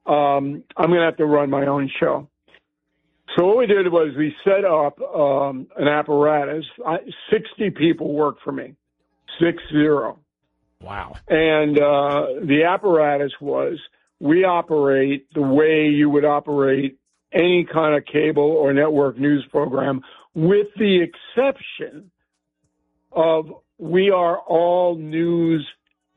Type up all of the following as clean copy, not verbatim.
I'm going to have to run my own show. So what we did was we set up an apparatus. 60 people work for me, 60. Wow. And the apparatus was we operate the way you would operate any kind of cable or network news program, with the exception of we are all news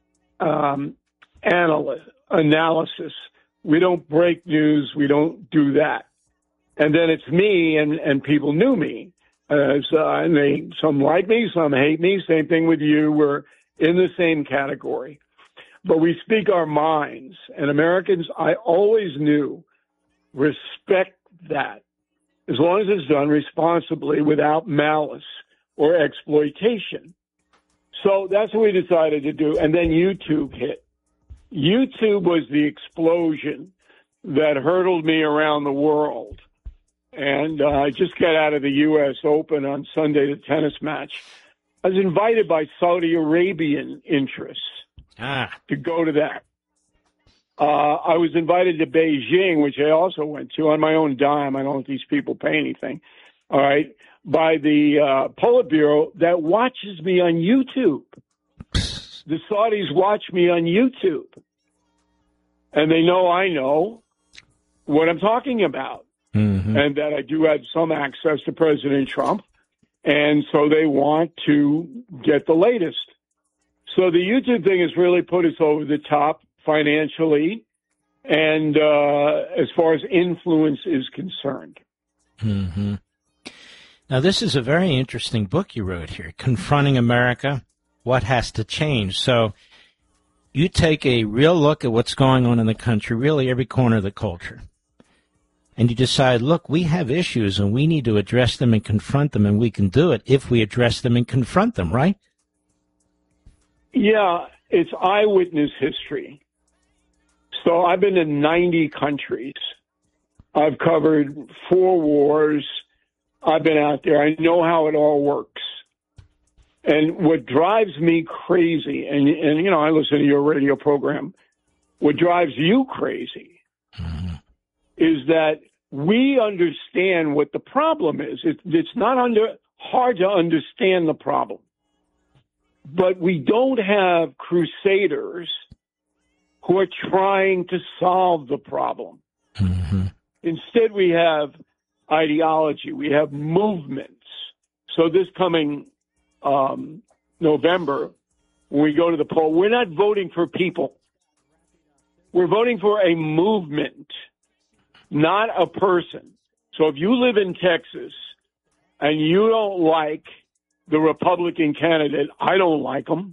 analysis. We don't break news. We don't do that. And then it's me, and people knew me. And some like me, some hate me. Same thing with you. We're in the same category. But we speak our minds. And Americans, I always knew, respect that, as long as it's done responsibly without malice or exploitation. So that's what we decided to do. And then YouTube hit. YouTube was the explosion that hurtled me around the world. And I just got out of the U.S. Open on Sunday, the tennis match. I was invited by Saudi Arabian interests to go to that. I was invited to Beijing, which I also went to on my own dime. I don't let these people pay anything. All right. By the Politburo that watches me on YouTube. The Saudis watch me on YouTube. And they know I know what I'm talking about. Mm-hmm. And that I do have some access to President Trump. And so they want to get the latest. So the YouTube thing has really put us over the top financially and as far as influence is concerned. Mm-hmm. Now, this is a very interesting book you wrote here, Confronting America, What Has to Change. So you take a real look at what's going on in the country, really every corner of the culture. And you decide, look, we have issues and we need to address them and confront them, and we can do it if we address them and confront them, right? Yeah, it's eyewitness history. So I've been in 90 countries. I've covered 4 wars. I've been out there. I know how it all works. And what drives me crazy, and you know, I listen to your radio program, what drives you crazy is that we understand what the problem is. It's not hard to understand the problem. But we don't have crusaders who are trying to solve the problem. Mm-hmm. Instead, we have ideology. We have movements. So this coming November, when we go to the poll, we're not voting for people. We're voting for a movement, not a person. So if you live in Texas and you don't like the Republican candidate, I don't like him,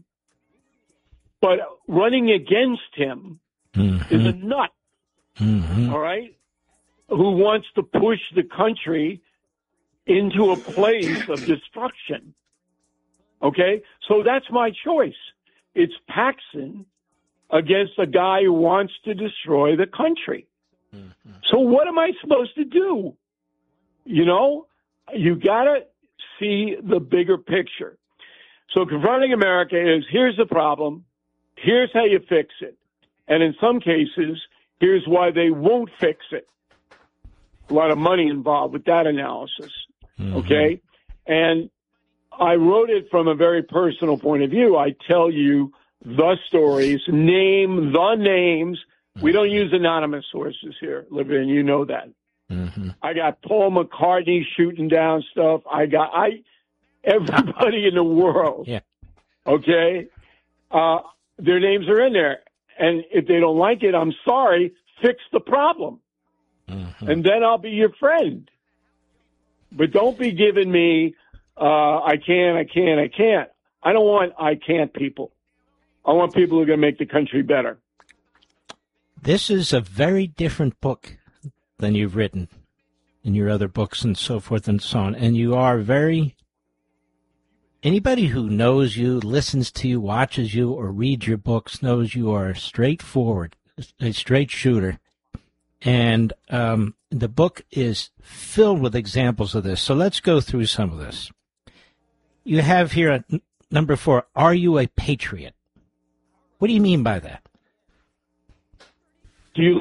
but running against him is a nut, all right, who wants to push the country into a place of destruction, okay? So that's my choice. It's Paxson against a guy who wants to destroy the country. So what am I supposed to do? You know, you got to see the bigger picture. So Confronting America is, here's the problem, here's how you fix it. And in some cases, here's why they won't fix it. A lot of money involved with that analysis, okay? And I wrote it from a very personal point of view. I tell you the stories, name the names. We don't use anonymous sources here, Libby, and you know that. I got Paul McCartney shooting down stuff. Everybody in the world. Yeah. Okay? Their names are in there. And if they don't like it, I'm sorry, fix the problem. And then I'll be your friend. But don't be giving me, I can't. I don't want I can't people. I want people who are going to make the country better. This is a very different book than you've written in your other books and so forth and so on. And you are anybody who knows you, listens to you, watches you, or reads your books knows you are straightforward, a straight shooter. And the book is filled with examples of this. So let's go through some of this. You have here at number 4, are you a patriot? What do you mean by that?